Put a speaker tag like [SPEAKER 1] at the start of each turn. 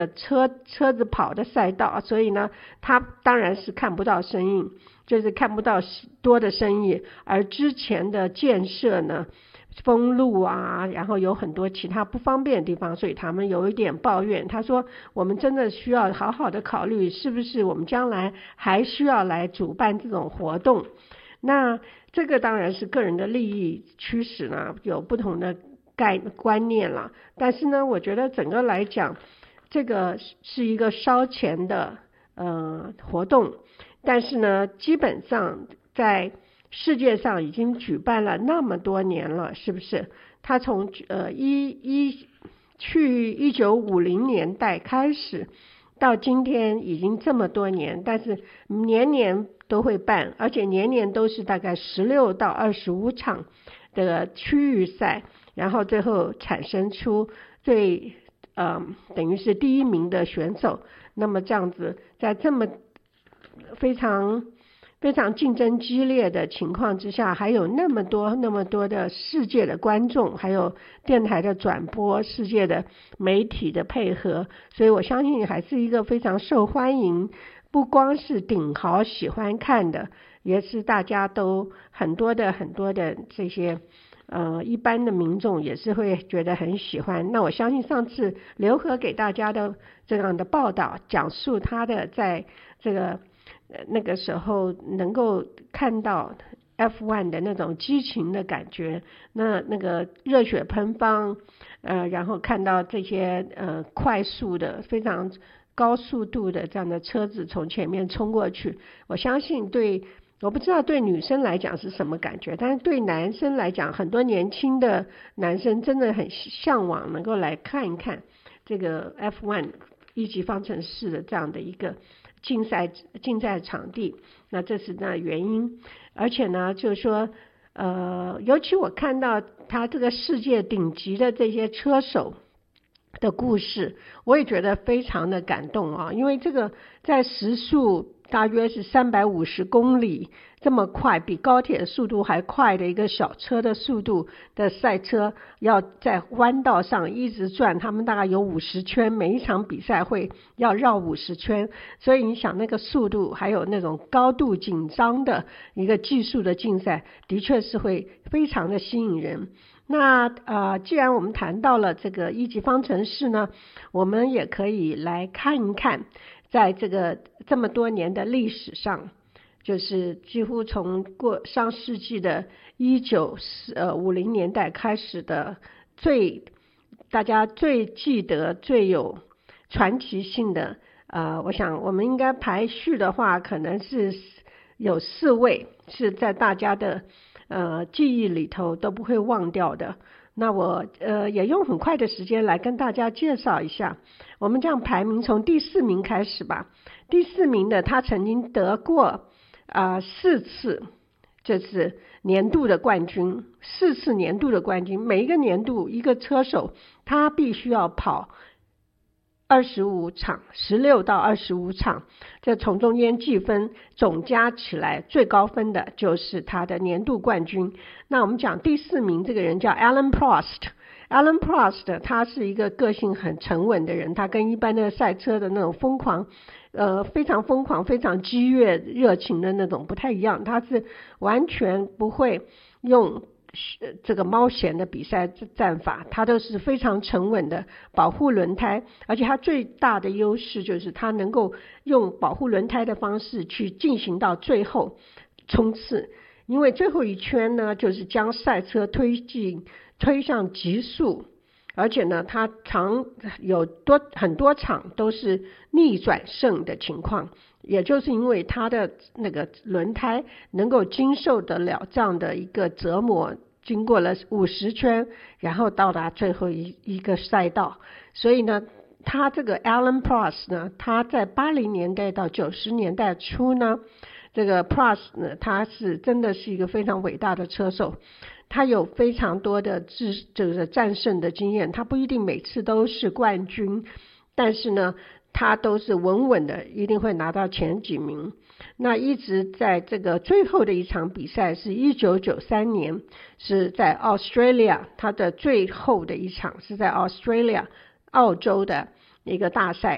[SPEAKER 1] 车子跑的赛道，所以呢他当然是看不到生意，就是看不到多的生意。而之前的建设呢，封路啊，然后有很多其他不方便的地方，所以他们有一点抱怨。他说我们真的需要好好的考虑，是不是我们将来还需要来主办这种活动。那这个当然是个人的利益驱使呢，有不同的观念了。但是呢，我觉得整个来讲，这个是一个烧钱的活动，但是呢，基本上在世界上已经举办了那么多年了，是不是？他从1950年代开始，到今天已经这么多年，但是年年都会办，而且年年都是大概16到25场的区域赛，然后最后产生出等于是第一名的选手。那么这样子，在这么非常竞争激烈的情况之下，还有那么多的世界的观众，还有电台的转播，世界的媒体的配合，所以我相信还是一个非常受欢迎，不光是顶豪喜欢看的，也是大家都很多的这些一般的民众也是会觉得很喜欢。那我相信上次刘和给大家的这样的报道，讲述他的在这个那个时候能够看到 F1 的那种激情的感觉，那个热血喷发，然后看到这些快速的非常高速度的这样的车子从前面冲过去，我相信我不知道对女生来讲是什么感觉，但是对男生来讲，很多年轻的男生真的很向往能够来看一看这个 F1 一级方程式的这样的一个竞赛场地。那这是那原因。而且呢，就是说尤其我看到他这个世界顶级的这些车手的故事，我也觉得非常的感动啊。因为这个在时速大约是350公里这么快，比高铁的速度还快的一个小车的速度的赛车，要在弯道上一直转，他们大概有50圈，每一场比赛会要绕50圈，所以你想那个速度还有那种高度紧张的一个技术的竞赛，的确是会非常的吸引人。那既然我们谈到了这个一级方程式呢，我们也可以来看一看，在这么多年的历史上，就是几乎从上世纪的1950年代开始的大家最记得最有传奇性的我想我们应该排序的话，可能是有4位是在大家的记忆里头都不会忘掉的。那我也用很快的时间来跟大家介绍一下。我们这样排名从第4名开始吧。第4名的他曾经得过4次，就是年度的冠军，4次年度的冠军。每一个年度一个车手他必须要跑25场，16到25场，这从中间计分，总加起来最高分的就是他的年度冠军。那我们讲第4名这个人叫 Alan Prost。 他是一个个性很沉稳的人，他跟一般的赛车的那种非常疯狂非常激越热情的那种不太一样，他是完全不会用这个冒险的比赛战法，他都是非常沉稳的保护轮胎，而且他最大的优势就是他能够用保护轮胎的方式去进行到最后冲刺。因为最后一圈呢，就是将赛车推向极速，而且呢他很多场都是逆转胜的情况，也就是因为他的那个轮胎能够经受得了这样的一个折磨，经过了50圈，然后到达最后一个赛道。所以呢他这个 Alan Prost 呢，他在80年代到90年代初呢，这个 Prost 呢，他是真的是一个非常伟大的车手，他有非常多的就是战胜的经验，他不一定每次都是冠军，但是呢他都是稳稳的一定会拿到前几名。那一直在这个最后的一场比赛是1993年，是在 Australia， 他的最后的一场是在 Australia 澳洲的一个大赛，